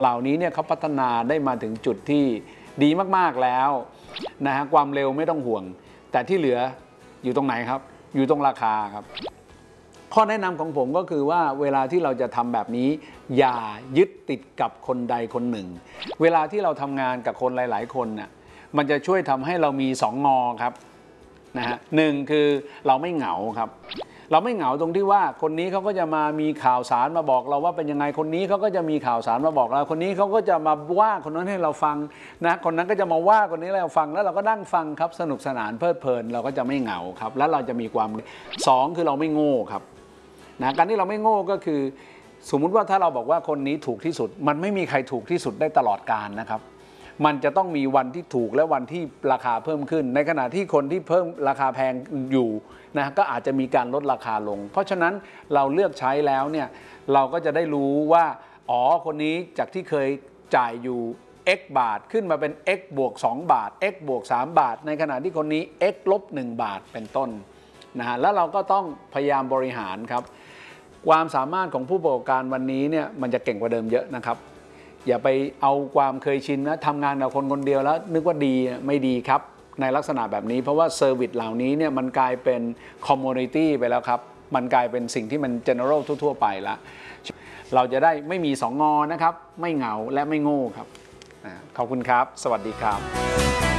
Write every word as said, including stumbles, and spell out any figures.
เหล่านี้เนี่ยเขาพัฒนาได้มาถึงจุดที่ดีมากๆแล้วนะฮะความเร็วไม่ต้องห่วงแต่ที่เหลืออยู่ตรงไหนครับอยู่ตรงราคาครับข้อแนะนำของผมก็คือว่าเวลาที่เราจะทำแบบนี้อย่ายึดติดกับคนใดคนหนึ่งเวลาที่เราทำงานกับคนหลายๆคนน่ะมันจะช่วยทำให้เรามีสองงอครับนะฮะหนึ่งคือเราไม่เหงาครับเราไม่เหงาตรงที่ว่าคนนี้เขาก็จะมามีข่าวสารมาบอกเราว่าเป็นยังไงคนนี้เขาก็จะมีข่าวสารมาบอกเราคนนี้เขาก็จะมาว่าคนนั้นให้เราฟังนะคนนั้นก็จะมาว่าคนนี้ให้เราฟังแล้วเราก็นั่งฟังครับสนุกสนานเพลิดเพลินเราก็จะไม่เหงาครับแล้วเราจะมีความสองคือเราไม่โง่ครับนะการที่เราไม่โง่ก็คือสมมุติว่าถ้าเราบอกว่าคนนี้ถูกที่สุดมันไม่มีใครถูกที่สุดได้ตลอดกาลนะครับมันจะต้องมีวันที่ถูกและวันที่ราคาเพิ่มขึ้นในขณะที่คนที่เพิ่มราคาแพงอยู่นะก็อาจจะมีการลดราคาลงเพราะฉะนั้นเราเลือกใช้แล้วเนี่ยเราก็จะได้รู้ว่าอ๋อคนนี้จากที่เคยจ่ายอยู่ x บาทขึ้นมาเป็น x บวกสองบาท x บวกสามบาทในขณะที่คนนี้ x ลบหนึ่งบาทเป็นต้นนะฮะแล้วเราก็ต้องพยายามบริหารครับความสามารถของผู้ประกอบการวันนี้เนี่ยมันจะเก่งกว่าเดิมเยอะนะครับอย่าไปเอาความเคยชินนะทำงานกับคนคนเดียวแล้วนึกว่าดีไม่ดีครับในลักษณะแบบนี้เพราะว่าเซอร์วิสเหล่านี้เนี่ยมันกลายเป็นคอมมูนิตี้ไปแล้วครับมันกลายเป็นสิ่งที่มัน general ทั่วๆไปแล้วเราจะได้ไม่มีสองงอนะครับไม่เหงาและไม่โง่ครับขอบคุณครับสวัสดีครับ